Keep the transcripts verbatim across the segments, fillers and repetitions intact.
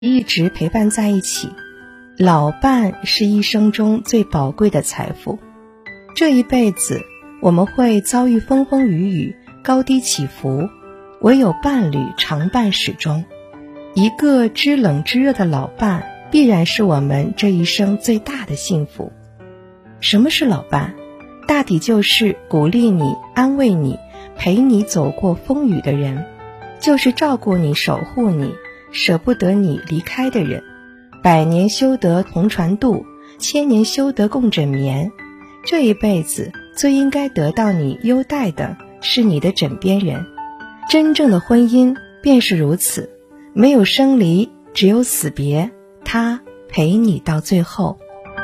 一直陪伴在一起。老伴是一生中最宝贵的财富。这一辈子我们会遭遇风风雨雨，高低起伏，唯有伴侣常伴始终。一个知冷知热的老伴，必然是我们这一生最大的幸福。什么是老伴？大抵就是鼓励你、安慰你、陪你走过风雨的人，就是照顾你、守护你、舍不得你离开的人。百年修得同船渡，千年修得共枕眠。这一辈子最应该得到你优待的是你的枕边人。真正的婚姻便是如此，没有生离，只有死别，他陪你到最后。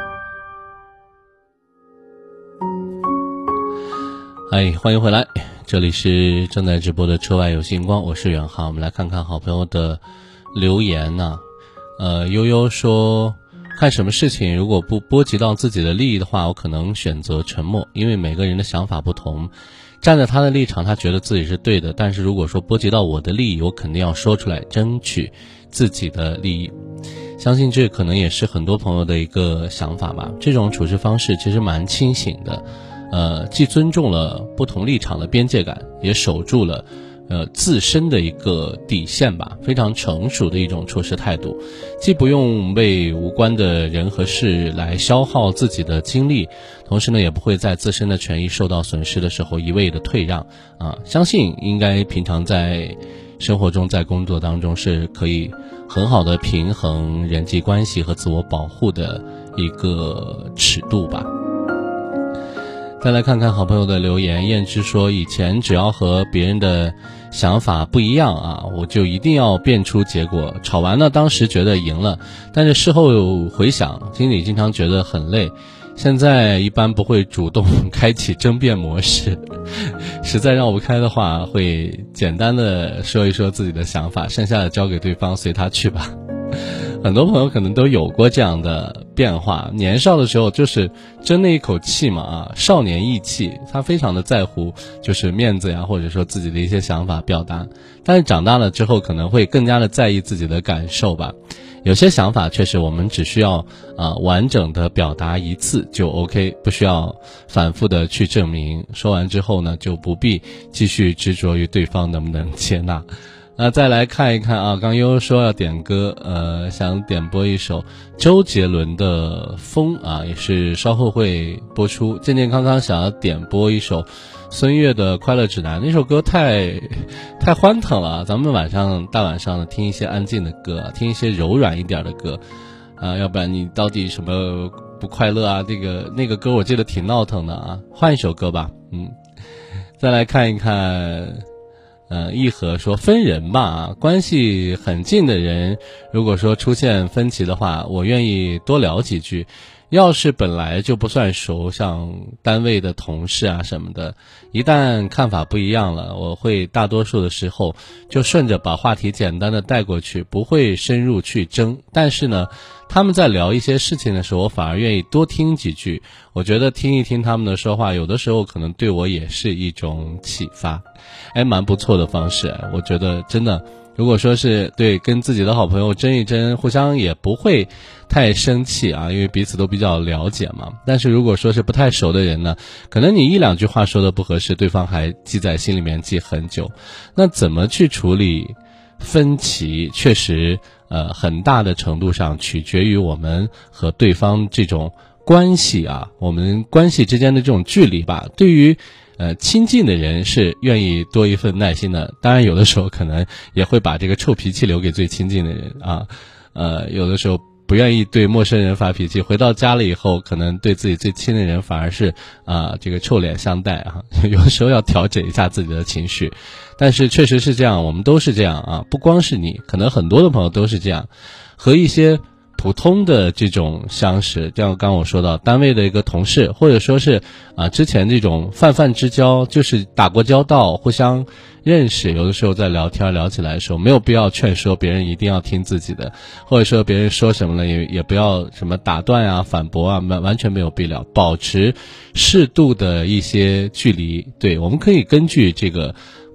嗨，欢迎回来，这里是正在直播的车外有星光，我是远航。我们来看看好朋友的留言呢、啊。呃，悠悠说，看什么事情如果不波及到自己的利益的话，我可能选择沉默，因为每个人的想法不同，站在他的立场他觉得自己是对的，但是如果说波及到我的利益，我肯定要说出来，争取自己的利益。相信这可能也是很多朋友的一个想法吧。这种处事方式其实蛮清醒的，呃，既尊重了不同立场的边界感，也守住了呃，自身的一个底线吧，非常成熟的一种处事态度，既不用为无关的人和事来消耗自己的精力，同时呢，也不会在自身的权益受到损失的时候一味的退让啊。相信应该平常在生活中，在工作当中是可以很好的平衡人际关系和自我保护的一个尺度吧。再来看看好朋友的留言，燕之说，以前只要和别人的想法不一样啊，我就一定要辩出结果。吵完呢，当时觉得赢了，但是事后回想，心里经常觉得很累。现在一般不会主动开启争辩模式，实在绕不开的话，会简单的说一说自己的想法，剩下的交给对方，随他去吧。很多朋友可能都有过这样的变化，年少的时候就是争那一口气嘛啊，少年意气，他非常的在乎就是面子呀，或者说自己的一些想法表达，但是长大了之后可能会更加的在意自己的感受吧。有些想法确实我们只需要啊、呃、完整的表达一次就 OK， 不需要反复的去证明，说完之后呢，就不必继续执着于对方能不能接纳。那再来看一看啊，刚悠悠说要点歌，呃，想点播一首周杰伦的《风》啊，也是稍后会播出。健健康康想要点播一首孙悦的《快乐指南》，那首歌太太欢腾了，咱们晚上大晚上的听一些安静的歌，听一些柔软一点的歌，啊，要不然你到底什么不快乐啊？这个那个歌我记得挺闹腾的啊，换一首歌吧，嗯，再来看一看。呃，一和说分人吧，关系很近的人，如果说出现分歧的话，我愿意多聊几句。要是本来就不算熟，像单位的同事啊什么的，一旦看法不一样了，我会大多数的时候就顺着把话题简单的带过去，不会深入去争。但是呢，他们在聊一些事情的时候，我反而愿意多听几句。我觉得听一听他们的说话，有的时候可能对我也是一种启发，哎，蛮不错的方式。我觉得真的，如果说是对跟自己的好朋友争一争，互相也不会太生气啊，因为彼此都比较了解嘛。但是如果说是不太熟的人呢，可能你一两句话说的不合适，对方还记在心里面记很久。那怎么去处理分歧，确实呃很大的程度上取决于我们和对方这种关系啊，我们关系之间的这种距离吧。对于呃，亲近的人是愿意多一份耐心的，当然有的时候可能也会把这个臭脾气留给最亲近的人啊，呃，有的时候不愿意对陌生人发脾气，回到家了以后，可能对自己最亲的人反而是啊、呃、这个臭脸相待啊，有的时候要调整一下自己的情绪，但是确实是这样，我们都是这样啊，不光是你，可能很多的朋友都是这样，和一些普通的这种相识，就像刚刚我说到单位的一个同事，或者说是啊之前这种泛泛之交，就是打过交道，互相认识，有的时候在聊天聊起来的时候，没有必要劝说别人一定要听自己的，或者说别人说什么了也也不要什么打断啊反驳啊，完完全没有必要，保持适度的一些距离。对，我们可以根据这个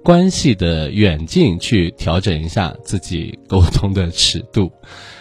关系的远近去调整一下自己沟通的尺度。